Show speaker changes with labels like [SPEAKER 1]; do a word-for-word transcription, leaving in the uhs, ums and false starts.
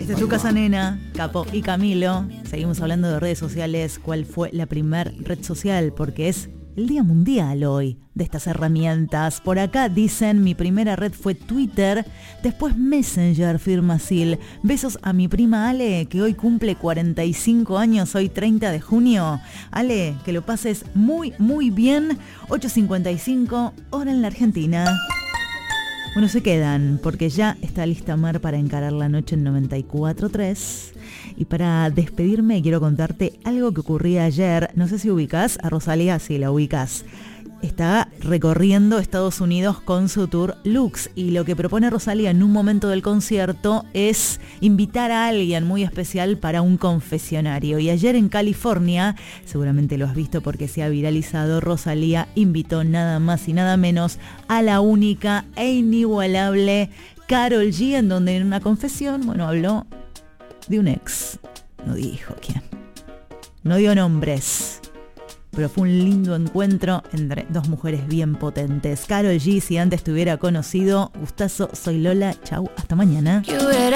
[SPEAKER 1] Desde tu casa, nena, Capo y Camilo. Seguimos hablando de redes sociales. ¿Cuál fue la primer red social? Porque es el Día Mundial hoy de estas herramientas. Por acá dicen, mi primera red fue Twitter, después Messenger, firma Sil. Besos a mi prima Ale, que hoy cumple cuarenta y cinco años, hoy treinta de junio. Ale, que lo pases muy, muy bien. ocho cincuenta y cinco, hora en la Argentina. Bueno, se quedan, porque ya está lista Mar para encarar la noche en noventa y cuatro tres. Y para despedirme quiero contarte algo que ocurría ayer. No sé si ubicás a Rosalía, sí, la ubicás. Está recorriendo Estados Unidos con su tour Lux, y lo que propone Rosalía en un momento del concierto es invitar a alguien muy especial para un confesionario. Y ayer en California, seguramente lo has visto porque se ha viralizado, Rosalía invitó nada más y nada menos a la única e inigualable Karol G, en donde en una confesión, bueno, habló de un ex. No dijo quién, no dio nombres, pero fue un lindo encuentro entre dos mujeres bien potentes. Karol G, si antes te hubiera conocido. Gustazo, soy Lola. Chau, hasta mañana.